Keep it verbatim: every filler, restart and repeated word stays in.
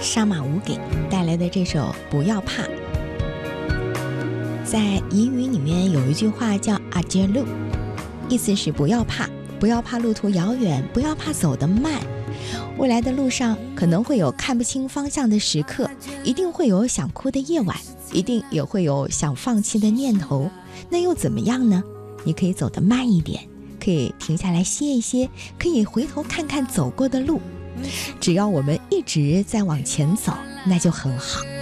沙马五给带来的这首《不要怕》。在彝语里面有一句话叫阿杰路，意思是不要怕，不要怕路途遥远，不要怕走得慢。未来的路上可能会有看不清方向的时刻，一定会有想哭的夜晚，一定也会有想放弃的念头。那又怎么样呢？你可以走得慢一点，可以停下来歇一歇，可以回头看看走过的路。只要我们一直在往前走，那就很好。